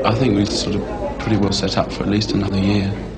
I think we're sort of pretty well set up for at least another year.